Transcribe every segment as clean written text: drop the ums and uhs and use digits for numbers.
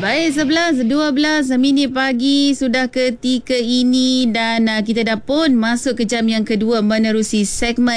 Baik, 11:12 minit pagi sudah ketika ini dan kita dah pun masuk ke jam yang kedua menerusi segmen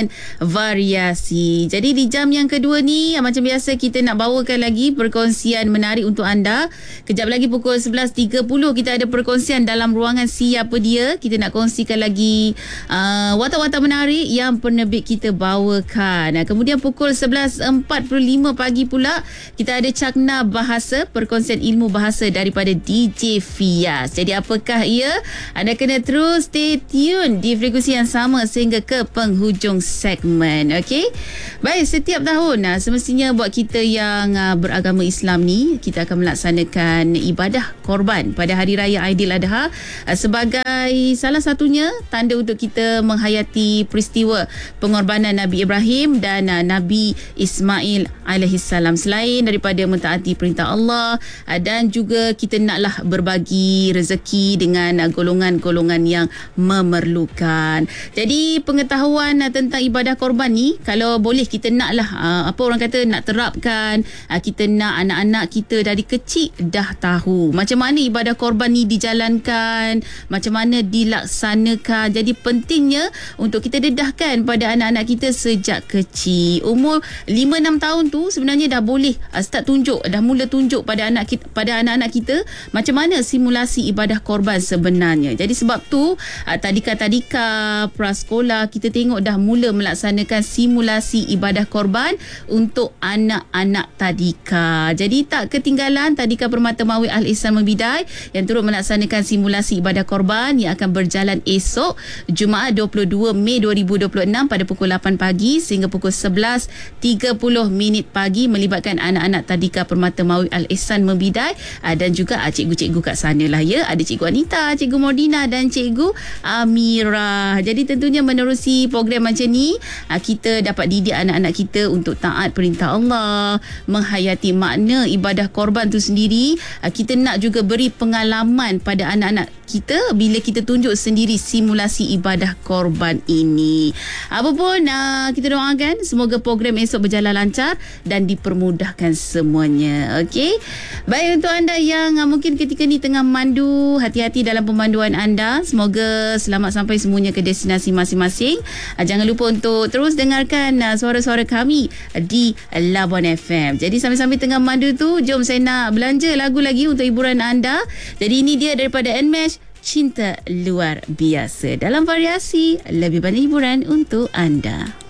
variasi. Jadi di jam yang kedua ni macam biasa kita nak bawakan lagi perkongsian menarik untuk anda. Kejap lagi pukul 11.30 kita ada perkongsian dalam ruangan Siapa Dia. Kita nak kongsikan lagi watak-watak menarik yang penerbit kita bawakan. Kemudian pukul 11.45 pagi pula kita ada Cakna Bahasa, perkongsian ilmu bahasa daripada DJ Fias. Jadi apakah ia? Anda kena terus stay tune di frekuensi yang sama sehingga ke penghujung segmen. Okey. Baik, setiap tahun semestinya buat kita yang beragama Islam ni, kita akan melaksanakan ibadah korban pada Hari Raya Aidiladha sebagai salah satunya tanda untuk kita menghayati peristiwa pengorbanan Nabi Ibrahim dan Nabi Ismail alaihissalam. Selain daripada mentaati perintah Allah dan juga kita naklah berbagi rezeki dengan golongan-golongan yang memerlukan. Jadi pengetahuan tentang ibadah korban ni kalau boleh kita naklah apa orang kata nak terapkan, kita nak anak-anak kita dari kecil dah tahu macam mana ibadah korban ni dijalankan, macam mana dilaksanakan. Jadi pentingnya untuk kita dedahkan pada anak-anak kita sejak kecil. Umur 5-6 tahun tu sebenarnya dah boleh start tunjuk, dah mula tunjuk pada anak-anak kita macam mana simulasi ibadah korban sebenarnya. Jadi sebab tu tadika-tadika prasekolah kita tengok dah mula melaksanakan simulasi ibadah korban untuk anak-anak tadika. Jadi tak ketinggalan Tadika Permata Mawid Al-Ihsan Membidai yang turut melaksanakan simulasi ibadah korban yang akan berjalan esok Jumaat 22 Mei 2026 pada pukul 8 pagi sehingga pukul 11.30 pagi melibatkan anak-anak Tadika Permata Mawid Al-Ihsan Membidai dan juga cikgu-cikgu kat sana lah ya. Ada Cikgu Anita, Cikgu Mordina dan Cikgu Amira. Jadi tentunya menerusi program macam ni kita dapat didik anak-anak kita untuk taat perintah Allah, menghayati makna ibadah korban tu sendiri. Kita nak juga beri pengalaman pada anak-anak kita bila kita tunjuk sendiri simulasi ibadah korban ini. Apapun kita doakan semoga program esok berjalan lancar dan dipermudahkan semuanya. Okey. Baik, untuk anda yang mungkin ketika ni tengah memandu, hati-hati dalam pemanduan anda. Semoga selamat sampai semuanya ke destinasi masing-masing. Jangan lupa untuk terus dengarkan suara-suara kami di Labuan FM. Jadi sambil-sambil tengah memandu tu, jom saya nak belanja lagu lagi untuk hiburan anda. Jadi ini dia daripada Nmesh, Cinta Luar Biasa. Dalam variasi, lebih banyak hiburan untuk anda.